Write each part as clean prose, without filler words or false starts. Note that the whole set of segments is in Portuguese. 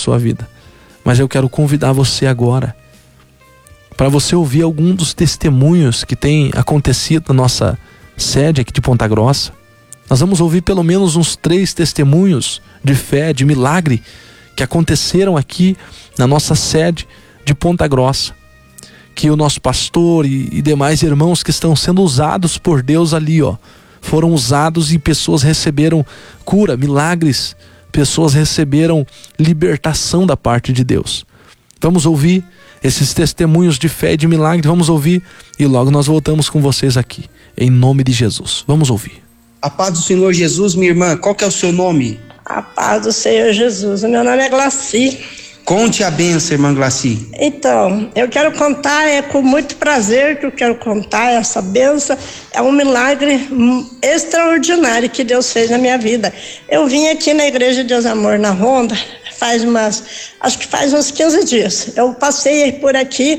sua vida. Mas eu quero convidar você agora para você ouvir algum dos testemunhos que tem acontecido na nossa sede aqui de Ponta Grossa. Nós vamos ouvir pelo menos uns 3 testemunhos de fé, de milagre, que aconteceram aqui na nossa sede de Ponta Grossa. Que o nosso pastor e demais irmãos que estão sendo usados por Deus ali, foram usados e pessoas receberam cura, milagres, pessoas receberam libertação da parte de Deus. Vamos ouvir esses testemunhos de fé e de milagre, vamos ouvir e logo nós voltamos com vocês aqui, em nome de Jesus. Vamos ouvir. A paz do Senhor Jesus, minha irmã, qual que é o seu nome? A paz do Senhor Jesus, o meu nome é Glaci. Conte a bênção, irmã Glaci. Então, eu quero contar, é com muito prazer que eu quero contar essa bênção. É um milagre extraordinário que Deus fez na minha vida. Eu vim aqui na Igreja de Deus Amor, na Ronda, acho que faz uns 15 dias. Eu passei por aqui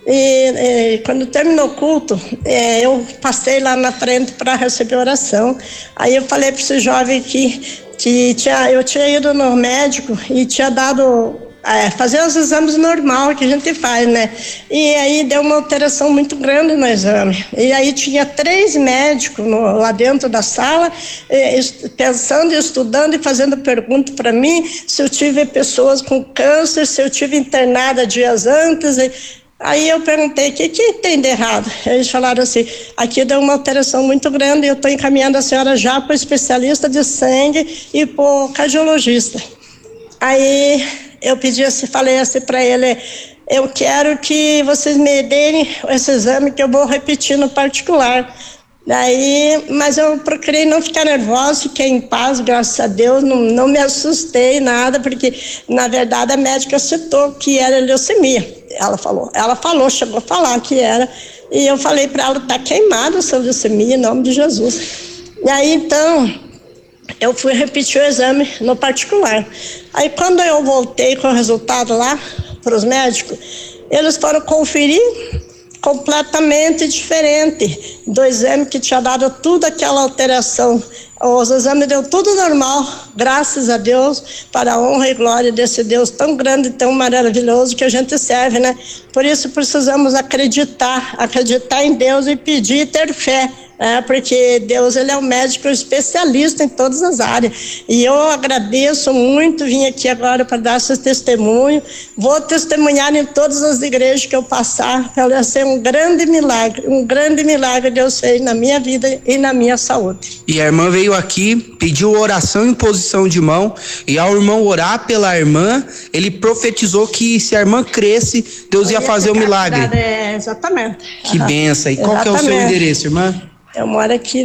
e quando terminou o culto, eu passei lá na frente para receber oração. Aí eu falei para esse jovem que eu tinha ido no médico e tinha dado... fazer os exames normal que a gente faz, né? E aí deu uma alteração muito grande no exame. E aí tinha 3 médicos lá dentro da sala, pensando, estudando e fazendo pergunta para mim se eu tive pessoas com câncer, se eu tive internada dias antes. Aí eu perguntei, o que tem de errado? Eles falaram assim, aqui deu uma alteração muito grande e eu estou encaminhando a senhora já para o especialista de sangue e para o cardiologista. Aí eu falei assim para ele, eu quero que vocês me deem esse exame que eu vou repetir no particular. Mas eu procurei não ficar nervosa, fiquei em paz, graças a Deus, não me assustei nada, porque na verdade a médica citou que era leucemia. Ela falou, chegou a falar que era, e eu falei para ela, tá queimada essa leucemia em nome de Jesus. E aí então eu fui repetir o exame no particular. Aí quando eu voltei com o resultado lá para os médicos, eles foram conferir completamente diferente do exame que tinha dado toda aquela alteração. Os exames deu tudo normal, graças a Deus, para a honra e glória desse Deus tão grande e tão maravilhoso que a gente serve, né? Por isso precisamos acreditar em Deus e pedir e ter fé. Porque Deus, ele é um médico especialista em todas as áreas. E eu agradeço muito, vim aqui agora para dar esse testemunho. Vou testemunhar em todas as igrejas que eu passar. Vai ser um grande milagre Deus fez na minha vida e na minha saúde. E a irmã veio aqui, pediu oração em posição de mão, e ao irmão orar pela irmã, ele profetizou que se a irmã cresce, Deus ia fazer o milagre. Exatamente. Que benção. E qual que é o seu endereço, irmã? Eu moro aqui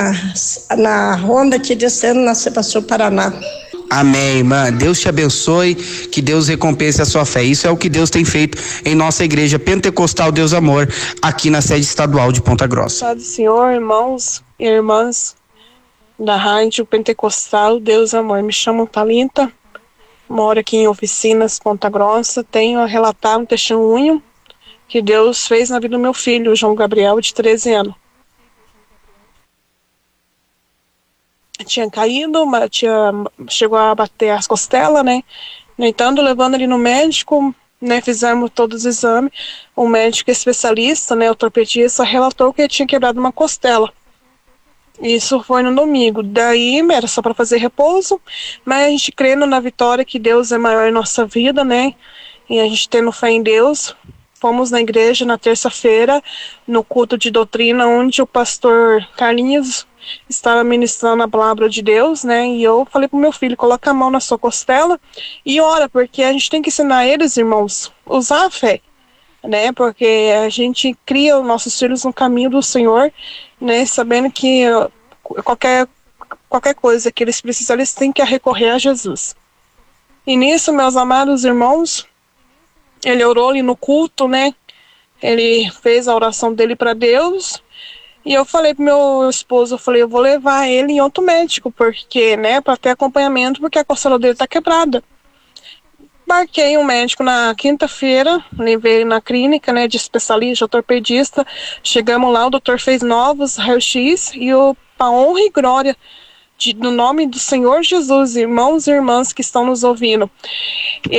na Ronda, aqui descendo na Sebastião, Paraná. Amém, irmã. Deus te abençoe, que Deus recompense a sua fé. Isso é o que Deus tem feito em nossa igreja Pentecostal Deus Amor, aqui na sede estadual de Ponta Grossa. Paz do Senhor, irmãos e irmãs da Rádio Pentecostal Deus Amor. Me chamo Thalita, moro aqui em Oficinas, Ponta Grossa. Tenho a relatar um testemunho que Deus fez na vida do meu filho, João Gabriel, de 13 anos. Tinha caído, chegou a bater as costelas, né? No entanto, levando ele no médico, né? Fizemos todos os exames. O médico especialista, né? O ortopedista, relatou que ele tinha quebrado uma costela. Isso foi no domingo. Daí era só para fazer repouso, mas a gente crendo na vitória que Deus é maior em nossa vida, né? E a gente tendo fé em Deus. Fomos na igreja na terça-feira, no culto de doutrina, onde o pastor Carlinhos estava ministrando a palavra de Deus, né? E eu falei pro meu filho, coloca a mão na sua costela e ora, porque a gente tem que ensinar eles, irmãos, usar a fé, né? Porque a gente cria os nossos filhos no caminho do Senhor, né? Sabendo que qualquer coisa que eles precisam, eles têm que recorrer a Jesus. E nisso, meus amados irmãos, ele orou ali no culto, né? Ele fez a oração dele para Deus. E eu falei pro meu esposo, eu vou levar ele em outro médico, porque, né, para ter acompanhamento, porque a costela dele tá quebrada. Marquei um médico na quinta-feira, levei ele na clínica, né, de especialista, ortopedista. Chegamos lá, o doutor fez novos raio-x e para honra e glória no nome do Senhor Jesus, irmãos e irmãs que estão nos ouvindo.